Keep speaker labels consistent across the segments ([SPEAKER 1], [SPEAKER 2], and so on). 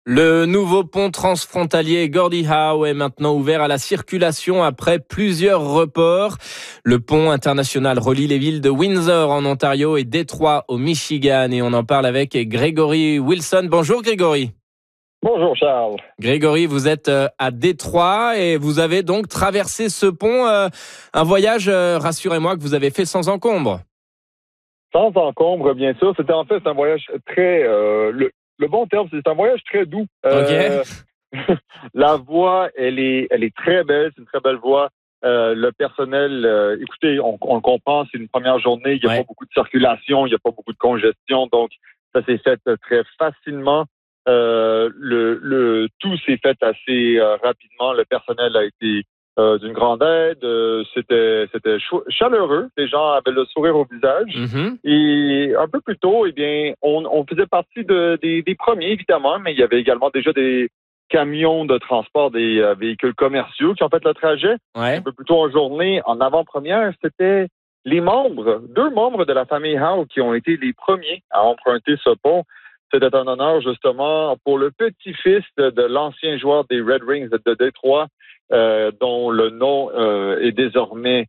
[SPEAKER 1] Le nouveau pont transfrontalier Gordie Howe est maintenant ouvert à la circulation après plusieurs reports. Le pont international relie les villes de Windsor en Ontario et Détroit au Michigan. Et on en parle avec Grégory Wilson. Bonjour Grégory.
[SPEAKER 2] Bonjour Charles.
[SPEAKER 1] Grégory, vous êtes à Détroit et vous avez donc traversé ce pont. Un voyage, rassurez-moi, que vous avez fait sans encombre.
[SPEAKER 2] Sans encombre, bien sûr. C'était en fait un voyage très... le bon terme, c'est un voyage très doux.
[SPEAKER 1] OK.
[SPEAKER 2] La voie, elle est très belle. C'est une très belle voie. Le personnel, écoutez, on le comprend, c'est une première journée. Il n'y a pas beaucoup de circulation, il n'y a pas beaucoup de congestion. Donc, ça s'est fait très facilement. Le tout s'est fait assez rapidement. Le personnel a été d'une grande aide. C'était chaleureux. Les gens avaient le sourire au visage.
[SPEAKER 1] Mm-hmm.
[SPEAKER 2] Et un peu plus tôt, eh bien, on faisait partie des premiers, évidemment, mais il y avait également déjà des camions de transport, des véhicules commerciaux qui ont fait le trajet.
[SPEAKER 1] Ouais.
[SPEAKER 2] Un peu plus tôt en journée, en avant-première, c'était deux membres de la famille Howe qui ont été les premiers à emprunter ce pont. C'était un honneur, justement, pour le petit-fils de l'ancien joueur des Red Wings de Détroit, dont le nom est désormais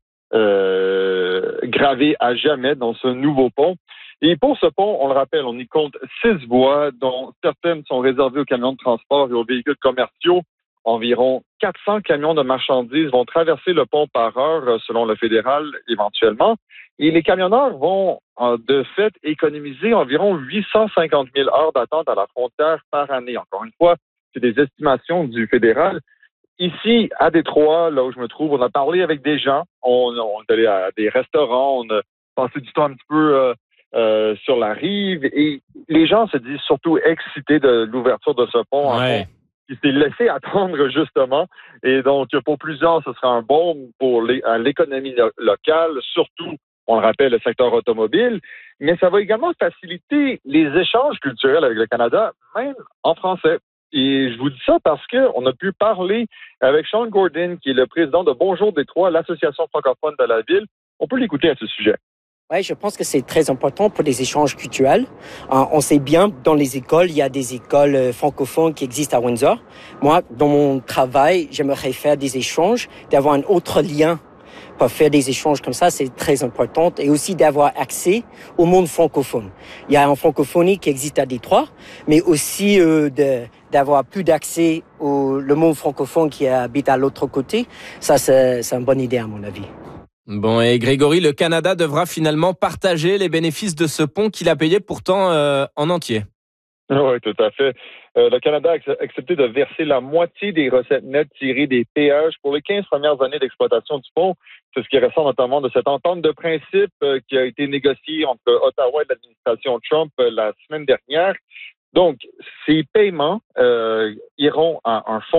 [SPEAKER 2] gravé à jamais dans ce nouveau pont. Et pour ce pont, on le rappelle, on y compte 6 voies, dont certaines sont réservées aux camions de transport et aux véhicules commerciaux. Environ 400 camions de marchandises vont traverser le pont par heure, selon le fédéral, éventuellement. Et les camionneurs vont, de fait, économiser environ 850 000 heures d'attente à la frontière par année. Encore une fois, c'est des estimations du fédéral. Ici, à Détroit, là où je me trouve, on a parlé avec des gens. On est allé à des restaurants, on a passé du temps un petit peu sur la rive. Et les gens se disent surtout excités de l'ouverture de ce pont, un pont qui s'est laissé attendre, justement. Et donc, pour plusieurs, ce sera un bon pour l'économie locale, surtout, on le rappelle, le secteur automobile. Mais ça va également faciliter les échanges culturels avec le Canada, même en français. Et je vous dis ça parce qu'on a pu parler avec Sean Gordon, qui est le président de Bonjour Détroit, l'association francophone de la ville. On peut l'écouter à ce sujet.
[SPEAKER 3] Oui, je pense que c'est très important pour les échanges culturels. On sait bien, dans les écoles, il y a des écoles francophones qui existent à Windsor. Moi, dans mon travail, j'aimerais faire des échanges, d'avoir un autre lien pour faire des échanges comme ça, c'est très important. Et aussi d'avoir accès au monde francophone. Il y a une francophonie qui existe à Détroit, mais aussi d'avoir plus d'accès au le monde francophone qui habite à l'autre côté. Ça, c'est une bonne idée à mon avis.
[SPEAKER 1] Bon, et Grégory, le Canada devra finalement partager les bénéfices de ce pont qu'il a payé pourtant en entier.
[SPEAKER 2] Oui, tout à fait. Le Canada a accepté de verser la moitié des recettes nettes tirées des péages pour les 15 premières années d'exploitation du pont. C'est ce qui ressort notamment de cette entente de principe qui a été négociée entre Ottawa et l'administration Trump la semaine dernière. Donc, ces paiements iront à un fonds